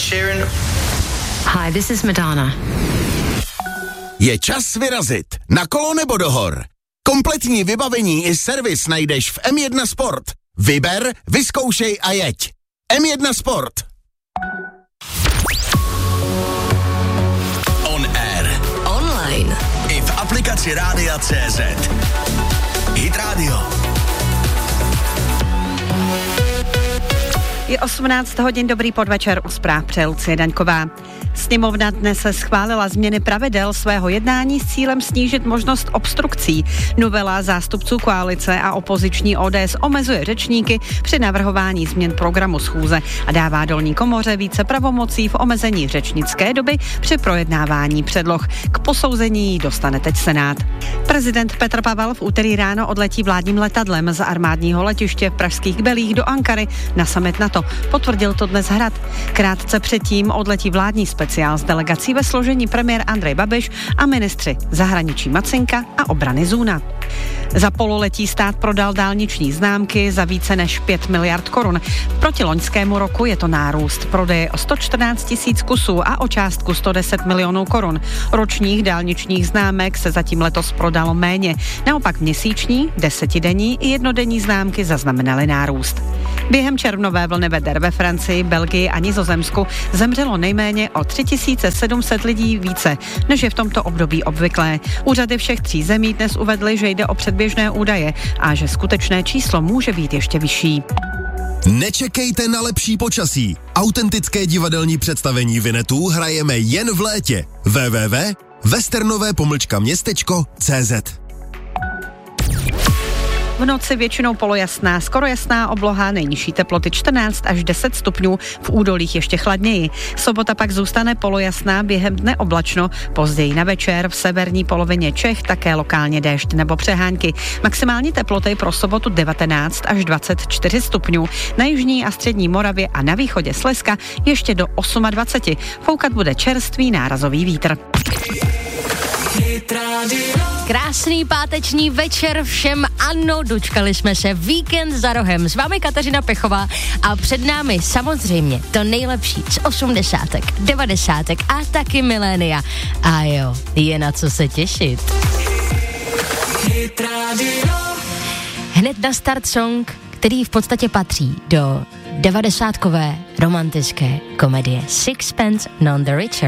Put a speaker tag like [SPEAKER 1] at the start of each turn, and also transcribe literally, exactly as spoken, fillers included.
[SPEAKER 1] Sheeran.
[SPEAKER 2] Hi, this is Madonna.
[SPEAKER 3] Je čas vyrazit. Na kolo nebo do hor. Kompletní vybavení i servis najdeš v M jedna Sport. Vyber, vyzkoušej a jeď. M jedna Sport.
[SPEAKER 1] On air.
[SPEAKER 2] Online.
[SPEAKER 1] I v aplikaci Rádia C Z. Hit Radio.
[SPEAKER 4] Je osmnáct hodin, dobrý podvečer, u zpráv přeje Lucie Daňková. Sněmovna dnes se schválila změny pravidel svého jednání s cílem snížit možnost obstrukcí. Novela zástupců koalice a opoziční O D S omezuje řečníky při navrhování změn programu schůze a dává dolní komoře více pravomocí v omezení řečnické doby při projednávání předloh. K posouzení dostane teď Senát. Prezident Petr Pavel v úterý ráno odletí vládním letadlem z armádního letiště v pražských Belích do Ankary na summit NATO. Potvrdil to dnes Hrad. Krátce předtím odletí vládní speciál s delegací ve složení premiér Andrej Babiš a ministři zahraničí Macinka a obrany Zuna. Za pololetí stát prodal dálniční známky za více než pět miliard korun. Proti loňskému roku je to nárůst prodeje o sto čtrnáct tisíc kusů a o částku sto deset milionů korun. Ročních dálničních známek se zatím letos prodalo méně. Naopak měsíční, desetidenní i jednodenní známky zaznamenaly nárůst. Během červnové vlny veder ve Francii, Belgii a Nizozemsku zemřelo nejméně o tři tisíce sedm set lidí více, než je v tomto období obvyklé. Úřady všech tří zemí dnes uvedly, že jde o předběžné údaje a že skutečné číslo může být ještě vyšší.
[SPEAKER 5] Nečekejte na lepší počasí. Autentické divadelní představení Vinetů hrajeme jen v létě. w w w tečka westernové pomlčka městečko tečka c z.
[SPEAKER 4] V noci většinou polojasná, skoro jasná obloha, nejnižší teploty čtrnáct až deset stupňů, v údolích ještě chladněji. Sobota pak zůstane polojasná, během dne oblačno, později na večer v severní polovině Čech také lokálně déšť nebo přehánky. Maximální teploty pro sobotu devatenáct až dvacet čtyři stupňů, na jižní a střední Moravě a na východě Slezska ještě do dvacet osm. Foukat bude čerstvý nárazový vítr.
[SPEAKER 2] Krásný páteční večer všem, ano, dočkali jsme se, víkend za rohem. S vámi Kateřina Pechová a před námi samozřejmě to nejlepší z osmdesátek, devadesátek a taky milénia. A jo, je na co se těšit. Hned na start song, který v podstatě patří do devadesátkové romantické komedie Sixpence None the Richer.